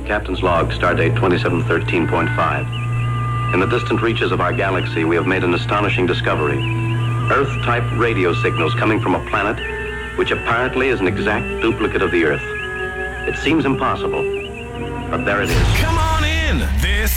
Captain's log, stardate 2713.5. In the distant reaches of our galaxy, we have made an astonishing discovery. Earth-type radio signals coming from a planet which apparently is an exact duplicate of the Earth. It seems impossible, but there it is. Come on!